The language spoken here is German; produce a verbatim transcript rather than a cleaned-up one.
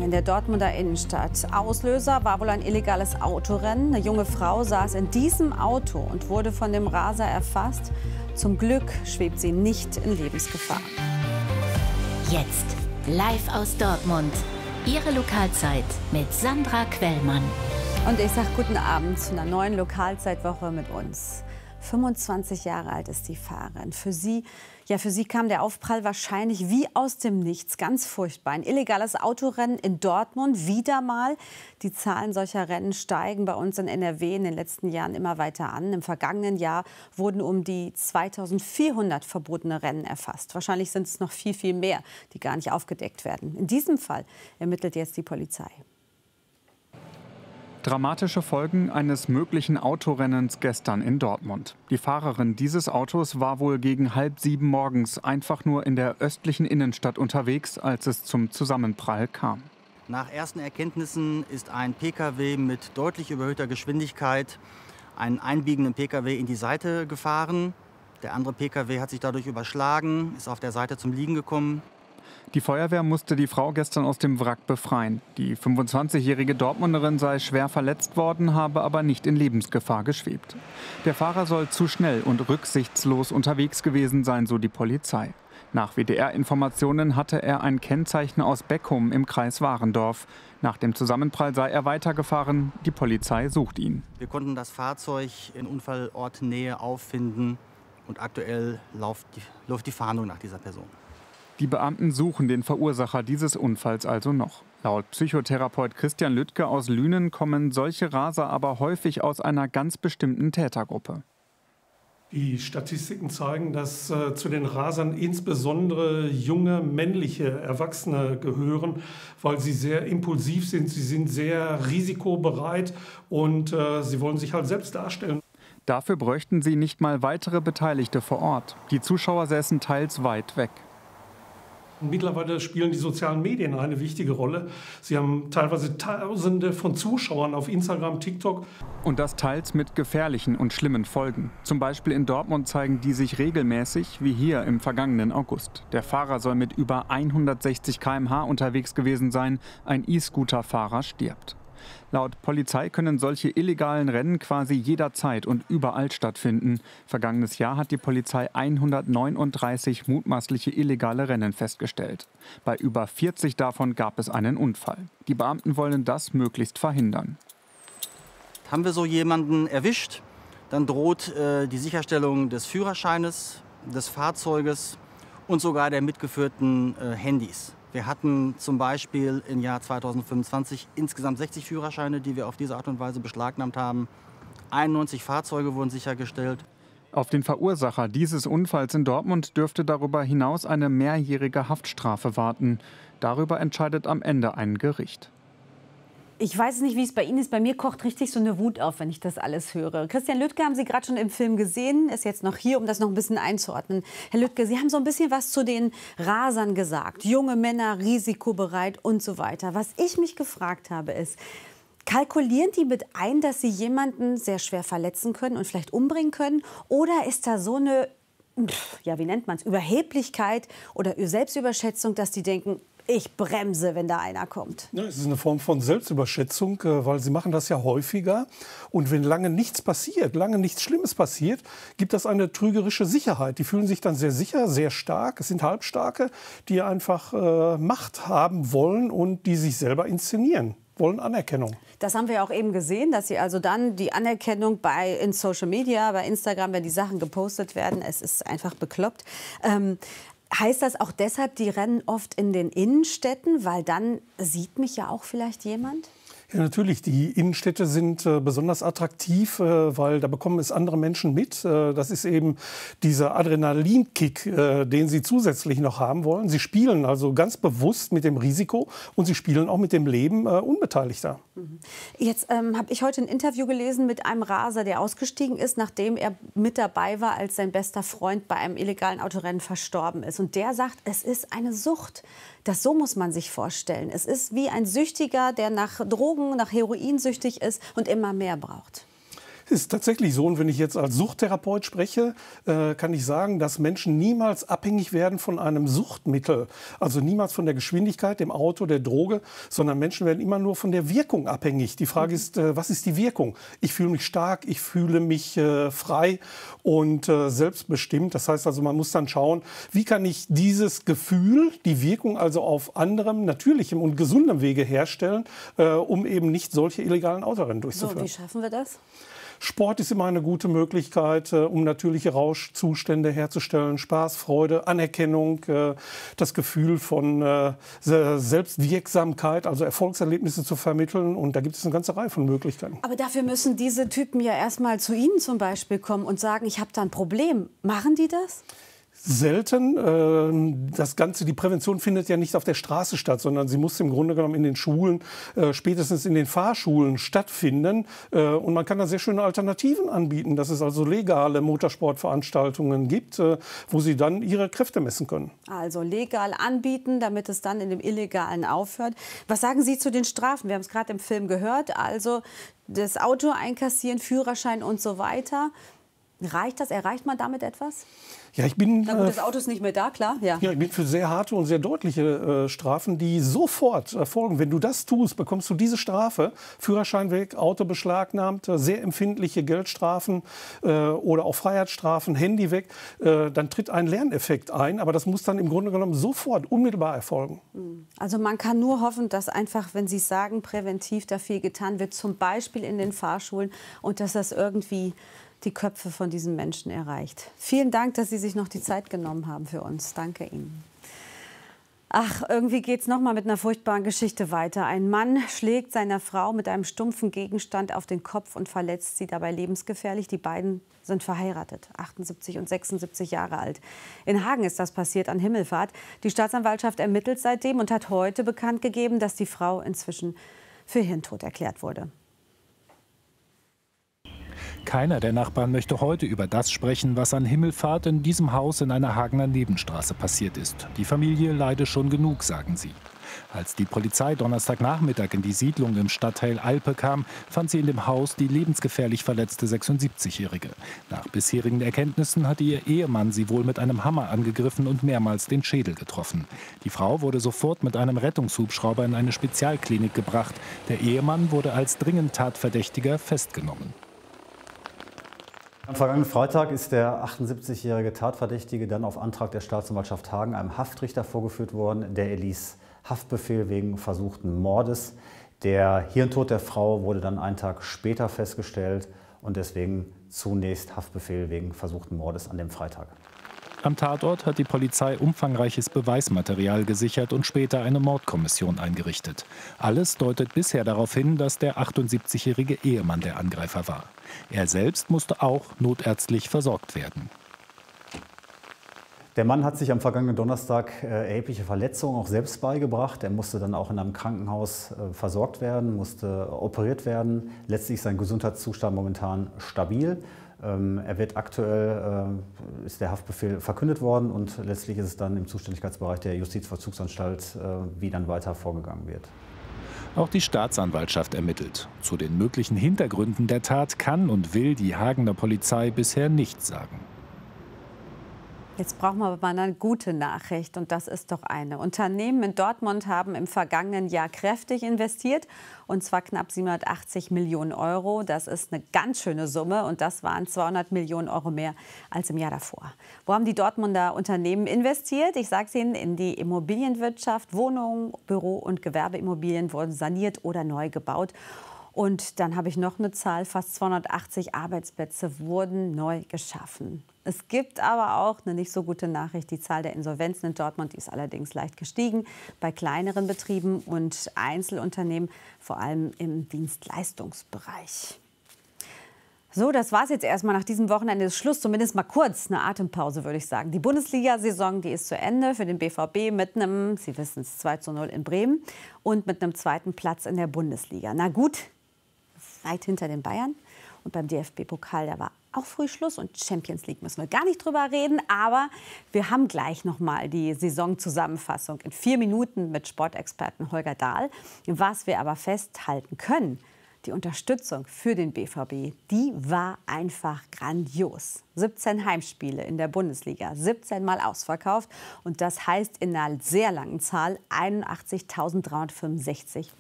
in der Dortmunder Innenstadt. Auslöser war wohl ein illegales Autorennen. Eine junge Frau saß in diesem Auto und wurde von dem Raser erfasst. Zum Glück schwebt sie nicht in Lebensgefahr. Jetzt live aus Dortmund. Ihre Lokalzeit mit Sandra Quellmann. Und ich sage guten Abend zu einer neuen Lokalzeitwoche mit uns. fünfundzwanzig Jahre alt ist die Fahrerin. Für sie, ja, für sie kam der Aufprall wahrscheinlich wie aus dem Nichts. Ganz furchtbar. Ein illegales Autorennen in Dortmund, wieder mal. Die Zahlen solcher Rennen steigen bei uns in N R W in den letzten Jahren immer weiter an. Im vergangenen Jahr wurden um die zweitausendvierhundert verbotene Rennen erfasst. Wahrscheinlich sind es noch viel, viel mehr, die gar nicht aufgedeckt werden. In diesem Fall ermittelt jetzt die Polizei. Dramatische Folgen eines möglichen Autorennens gestern in Dortmund. Die Fahrerin dieses Autos war wohl gegen halb sieben morgens einfach nur in der östlichen Innenstadt unterwegs, als es zum Zusammenprall kam. Nach ersten Erkenntnissen ist ein Pkw mit deutlich überhöhter Geschwindigkeit einen einbiegenden Pkw in die Seite gefahren. Der andere Pkw hat sich dadurch überschlagen, ist auf der Seite zum Liegen gekommen. Die Feuerwehr musste die Frau gestern aus dem Wrack befreien. Die fünfundzwanzigjährige Dortmunderin sei schwer verletzt worden, habe aber nicht in Lebensgefahr geschwebt. Der Fahrer soll zu schnell und rücksichtslos unterwegs gewesen sein, so die Polizei. Nach W D R-Informationen hatte er ein Kennzeichen aus Beckum im Kreis Warendorf. Nach dem Zusammenprall sei er weitergefahren. Die Polizei sucht ihn. Wir konnten das Fahrzeug in Unfallortnähe auffinden und aktuell läuft die, läuft die Fahndung nach dieser Person. Die Beamten suchen den Verursacher dieses Unfalls also noch. Laut Psychotherapeut Christian Lüttke aus Lünen kommen solche Raser aber häufig aus einer ganz bestimmten Tätergruppe. Die Statistiken zeigen, dass äh, zu den Rasern insbesondere junge männliche Erwachsene gehören, weil sie sehr impulsiv sind, sie sind sehr risikobereit und äh, sie wollen sich halt selbst darstellen. Dafür bräuchten sie nicht mal weitere Beteiligte vor Ort. Die Zuschauer säßen teils weit weg. Mittlerweile spielen die sozialen Medien eine wichtige Rolle. Sie haben teilweise Tausende von Zuschauern auf Instagram, TikTok. Und das teils mit gefährlichen und schlimmen Folgen. Zum Beispiel in Dortmund zeigen die sich regelmäßig, wie hier im vergangenen August. Der Fahrer soll mit über hundertsechzig Kilometer pro Stunde unterwegs gewesen sein. Ein E-Scooter-Fahrer stirbt. Laut Polizei können solche illegalen Rennen quasi jederzeit und überall stattfinden. Vergangenes Jahr hat die Polizei hundertneununddreißig mutmaßliche illegale Rennen festgestellt. Bei über vierzig davon gab es einen Unfall. Die Beamten wollen das möglichst verhindern. Haben wir so jemanden erwischt, dann droht äh, die Sicherstellung des Führerscheines, des Fahrzeuges und sogar der mitgeführten äh, Handys. Wir hatten zum Beispiel im Jahr zweitausendfünfundzwanzig insgesamt sechzig Führerscheine, die wir auf diese Art und Weise beschlagnahmt haben. einundneunzig Fahrzeuge wurden sichergestellt. Auf den Verursacher dieses Unfalls in Dortmund dürfte darüber hinaus eine mehrjährige Haftstrafe warten. Darüber entscheidet am Ende ein Gericht. Ich weiß nicht, wie es bei Ihnen ist. Bei mir kocht richtig so eine Wut auf, wenn ich das alles höre. Christian Lüttke haben Sie gerade schon im Film gesehen, ist jetzt noch hier, um das noch ein bisschen einzuordnen. Herr Lüttke, Sie haben so ein bisschen was zu den Rasern gesagt. Junge Männer, risikobereit und so weiter. Was ich mich gefragt habe, ist, kalkulieren die mit ein, dass sie jemanden sehr schwer verletzen können und vielleicht umbringen können? Oder ist da so eine, ja, wie nennt man es, Überheblichkeit oder Selbstüberschätzung, dass die denken, ich bremse, wenn da einer kommt? Ja, es ist eine Form von Selbstüberschätzung, weil sie machen das ja häufiger. Und wenn lange nichts passiert, lange nichts Schlimmes passiert, gibt das eine trügerische Sicherheit. Die fühlen sich dann sehr sicher, sehr stark. Es sind Halbstarke, die einfach äh, Macht haben wollen und die sich selber inszenieren, wollen Anerkennung. Das haben wir auch eben gesehen, dass Sie also dann die Anerkennung bei in Social Media, bei Instagram, wenn die Sachen gepostet werden, es ist einfach bekloppt. Ähm, Heißt das auch deshalb, die rennen oft in den Innenstädten, weil dann sieht mich ja auch vielleicht jemand? Ja, natürlich. Die Innenstädte sind äh, besonders attraktiv, äh, weil da bekommen es andere Menschen mit. Äh, das ist eben dieser Adrenalinkick, äh, den sie zusätzlich noch haben wollen. Sie spielen also ganz bewusst mit dem Risiko und sie spielen auch mit dem Leben äh, Unbeteiligter. Jetzt ähm, habe ich heute ein Interview gelesen mit einem Raser, der ausgestiegen ist, nachdem er mit dabei war, als sein bester Freund bei einem illegalen Autorennen verstorben ist. Und der sagt, es ist eine Sucht. Das so muss man sich vorstellen. Es ist wie ein Süchtiger, der nach Drogen, nach Heroin süchtig ist und immer mehr braucht. ist tatsächlich so. Und wenn ich jetzt als Suchttherapeut spreche, äh, kann ich sagen, dass Menschen niemals abhängig werden von einem Suchtmittel. Also niemals von der Geschwindigkeit, dem Auto, der Droge, sondern Menschen werden immer nur von der Wirkung abhängig. Die Frage ist, äh, was ist die Wirkung? Ich fühle mich stark, ich fühle mich äh, frei und äh, selbstbestimmt. Das heißt also, man muss dann schauen, wie kann ich dieses Gefühl, die Wirkung also auf anderem, natürlichem und gesundem Wege herstellen, äh, um eben nicht solche illegalen Autorennen durchzuführen. So, wie schaffen wir das? Sport ist immer eine gute Möglichkeit, äh, um natürliche Rauschzustände herzustellen. Spaß, Freude, Anerkennung, äh, das Gefühl von äh, Selbstwirksamkeit, also Erfolgserlebnisse zu vermitteln. Und da gibt es eine ganze Reihe von Möglichkeiten. Aber dafür müssen diese Typen ja erstmal zu Ihnen zum Beispiel kommen und sagen, ich habe da ein Problem. Machen die das? Selten. Das Ganze, die Prävention findet ja nicht auf der Straße statt, sondern sie muss im Grunde genommen in den Schulen, spätestens in den Fahrschulen stattfinden. Und man kann da sehr schöne Alternativen anbieten, dass es also legale Motorsportveranstaltungen gibt, wo sie dann ihre Kräfte messen können. Also legal anbieten, damit es dann in dem Illegalen aufhört. Was sagen Sie zu den Strafen? Wir haben es gerade im Film gehört. Also das Auto einkassieren, Führerschein und so weiter. Reicht das? Erreicht man damit etwas? Ja, ich bin, Na gut, das Auto ist nicht mehr da, klar. Ja. Ja, ich bin für sehr harte und sehr deutliche äh, Strafen, die sofort erfolgen. Wenn du das tust, bekommst du diese Strafe, Führerschein weg, Auto beschlagnahmt, äh, sehr empfindliche Geldstrafen äh, oder auch Freiheitsstrafen, Handy weg. Äh, dann tritt ein Lerneffekt ein, aber das muss dann im Grunde genommen sofort, unmittelbar erfolgen. Also man kann nur hoffen, dass einfach, wenn Sie sagen, präventiv da viel getan wird, zum Beispiel in den Fahrschulen, und dass das irgendwie die Köpfe von diesen Menschen erreicht. Vielen Dank, dass Sie sich noch die Zeit genommen haben für uns. Danke Ihnen. Ach, irgendwie geht es noch mal mit einer furchtbaren Geschichte weiter. Ein Mann schlägt seiner Frau mit einem stumpfen Gegenstand auf den Kopf und verletzt sie dabei lebensgefährlich. Die beiden sind verheiratet, achtundsiebzig und sechsundsiebzig Jahre alt. In Hagen ist das passiert an Himmelfahrt. Die Staatsanwaltschaft ermittelt seitdem und hat heute bekannt gegeben, dass die Frau inzwischen für Hirntod erklärt wurde. Keiner der Nachbarn möchte heute über das sprechen, was an Himmelfahrt in diesem Haus in einer Hagener Nebenstraße passiert ist. Die Familie leide schon genug, sagen sie. Als die Polizei Donnerstagnachmittag in die Siedlung im Stadtteil Alpe kam, fand sie in dem Haus die lebensgefährlich verletzte sechsundsiebzigjährige. Nach bisherigen Erkenntnissen hatte ihr Ehemann sie wohl mit einem Hammer angegriffen und mehrmals den Schädel getroffen. Die Frau wurde sofort mit einem Rettungshubschrauber in eine Spezialklinik gebracht. Der Ehemann wurde als dringend Tatverdächtiger festgenommen. Am vergangenen Freitag ist der achtundsiebzigjährige Tatverdächtige dann auf Antrag der Staatsanwaltschaft Hagen einem Haftrichter vorgeführt worden. Der erließ Haftbefehl wegen versuchten Mordes. Der Hirntod der Frau wurde dann einen Tag später festgestellt und deswegen zunächst Haftbefehl wegen versuchten Mordes an dem Freitag. Am Tatort hat die Polizei umfangreiches Beweismaterial gesichert und später eine Mordkommission eingerichtet. Alles deutet bisher darauf hin, dass der achtundsiebzigjährige Ehemann der Angreifer war. Er selbst musste auch notärztlich versorgt werden. Der Mann hat sich am vergangenen Donnerstag äh, erhebliche Verletzungen auch selbst beigebracht. Er musste dann auch in einem Krankenhaus äh, versorgt werden, musste operiert werden. Letztlich ist sein Gesundheitszustand momentan stabil. Ähm, er wird aktuell, äh, ist der Haftbefehl verkündet worden und letztlich ist es dann im Zuständigkeitsbereich der Justizvollzugsanstalt, äh, wie dann weiter vorgegangen wird. Auch die Staatsanwaltschaft ermittelt. Zu den möglichen Hintergründen der Tat kann und will die Hagener Polizei bisher nichts sagen. Jetzt brauchen wir aber eine gute Nachricht, und das ist doch eine. Unternehmen in Dortmund haben im vergangenen Jahr kräftig investiert, und zwar knapp siebenhundertachtzig Millionen Euro. Das ist eine ganz schöne Summe, und das waren zweihundert Millionen Euro mehr als im Jahr davor. Wo haben die Dortmunder Unternehmen investiert? Ich sage es Ihnen, in die Immobilienwirtschaft. Wohnungen, Büro- und Gewerbeimmobilien wurden saniert oder neu gebaut. Und dann habe ich noch eine Zahl, fast zweihundertachtzig Arbeitsplätze wurden neu geschaffen. Es gibt aber auch eine nicht so gute Nachricht. Die Zahl der Insolvenzen in Dortmund, die ist allerdings leicht gestiegen bei kleineren Betrieben und Einzelunternehmen, vor allem im Dienstleistungsbereich. So, das war es jetzt erstmal. Nach diesem Wochenende ist Schluss, zumindest mal kurz eine Atempause, würde ich sagen. Die Bundesliga-Saison, die ist zu Ende für den B V B mit einem, Sie wissen es, zwei zu null in Bremen und mit einem zweiten Platz in der Bundesliga. Na gut, weit hinter den Bayern. Und beim D F B-Pokal, da war auch früh Schluss, und Champions League müssen wir gar nicht drüber reden. Aber wir haben gleich noch mal die Saisonzusammenfassung in vier Minuten mit Sportexperten Holger Dahl. Was wir aber festhalten können, Die Unterstützung für den B V B, die war einfach grandios. siebzehn Heimspiele in der Bundesliga, siebzehn Mal ausverkauft. Und das heißt in einer sehr langen Zahl einundachtzigtausenddreihundertfünfundsechzig